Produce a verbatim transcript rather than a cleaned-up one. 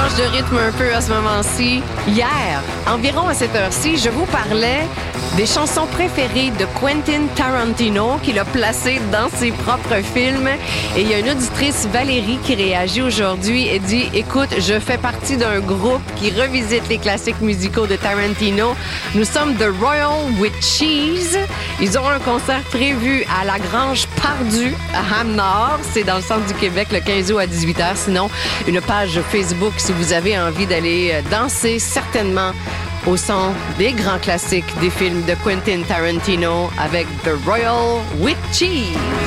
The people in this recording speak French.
change de rythme un peu à ce moment-ci. Hier, environ à cette heure-ci, je vous parlais des chansons préférées de Quentin Tarantino qu'il a placées dans ses propres films. Et il y a une auditrice, Valérie, qui réagit aujourd'hui et dit « Écoute, je fais partie d'un groupe qui revisite les classiques musicaux de Tarantino. Nous sommes The Royal with Cheese. Ils ont un concert prévu à la Grange Pardue, à Ham-Nord. C'est dans le centre du Québec, le quinze août à dix-huit heures. Sinon, une page Facebook si vous avez envie d'aller danser, certainement au son des grands classiques des films de Quentin Tarantino avec The Royal with Cheese.